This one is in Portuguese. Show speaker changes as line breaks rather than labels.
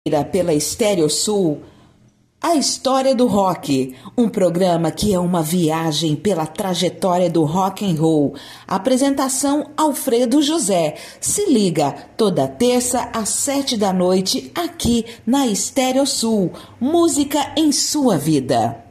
Pela Estéreo Sul, a história do rock, um programa que é uma viagem pela trajetória do rock and roll. Apresentação Alfredo José. Se liga, toda terça às 7 da noite, aqui na Estéreo Sul. Música em sua vida.